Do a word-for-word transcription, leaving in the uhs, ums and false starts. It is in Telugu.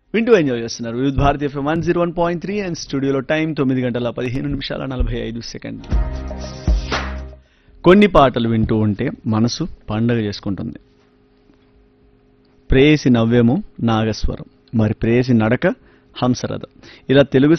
వింటూ ఎంజాయ్ చేస్తున్నారు వివిధ Bharati FM one zero one point three and స్టూడియోలో టైం తొమ్మిది గంటల పదిహేను నిమిషాల నలభై ఐదు సెకండ్లు. కొన్ని పాటలు వింటూ ఉంటే మనసు పండగ చేసుకుంటుంది. ప్రేయసి నవ్యము నాగస్వరం, మరి ప్రేయసి నడక హంసరథం. ఇలా తెలుగు